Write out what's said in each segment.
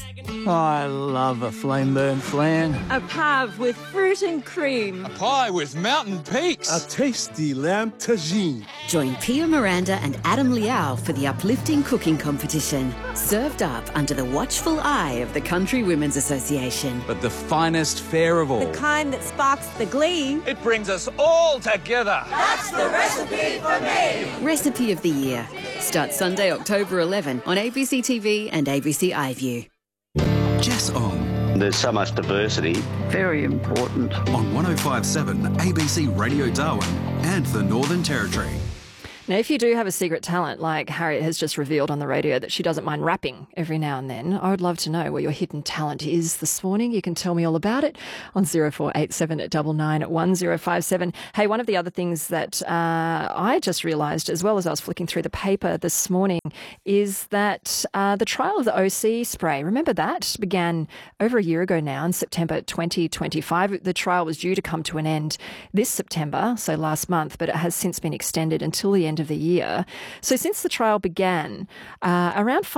I love a flame burn flan. A pave with fruit and cream. A pie with mountain peaks. A tasty lamb tagine. Join Pia Miranda and Adam Liao for the uplifting cooking competition. Served up under the watchful eye of the Country Women's Association. But the finest fare of all. The kind that sparks the glee. It brings us all together. That's the recipe for me. Recipe of the Year. Starts Sunday, October 11 on ABC TV and ABC iView. Jess Ong. There's so much diversity. Very important. On 105.7 ABC Radio Darwin and the Northern Territory. Now, if you do have a secret talent, like Harriet has just revealed on the radio that she doesn't mind rapping every now and then, I would love to know where your hidden talent is this morning. You can tell me all about it on 0487 99 1057. Hey, one of the other things that I just realised, as well as I was flicking through the paper this morning, is that the trial of the OC spray, remember that, began over a year ago now in September 2025. The trial was due to come to an end this September, so last month, but it has since been extended until the end of the year. So since the trial began, around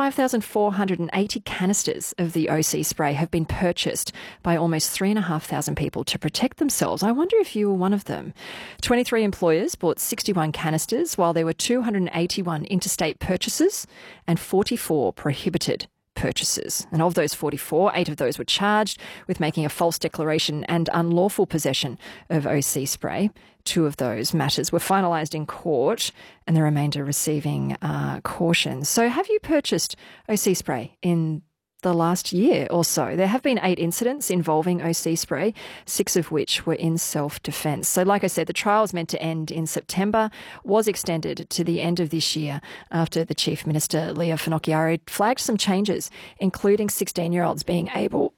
5,480 canisters of the OC spray have been purchased by almost 3,500 people to protect themselves. I wonder if you were one of them. 23 employers bought 61 canisters, while there were 281 interstate purchases and 44 prohibited purchases. And of those 44, 8 of those were charged with making a false declaration and unlawful possession of OC spray. 2 of those matters were finalised in court and the remainder receiving caution. So have you purchased OC spray in the last year or so? There have been 8 incidents involving OC spray, 6 of which were in self-defence. So like I said, the trial was meant to end in September, was extended to the end of this year after the Chief Minister, Leah Finocchiaro, flagged some changes, including 16-year-olds being able,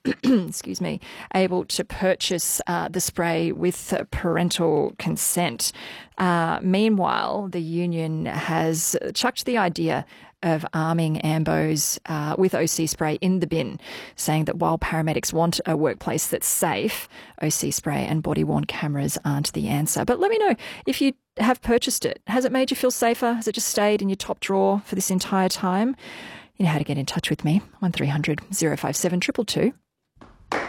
able to purchase the spray with parental consent. Meanwhile, the union has chucked the idea of arming AMBOs with OC spray in the bin, saying that while paramedics want a workplace that's safe, OC spray and body-worn cameras aren't the answer. But let me know if you have purchased it. Has it made you feel safer? Has it just stayed in your top drawer for this entire time? You know how to get in touch with me, 1300 057 222.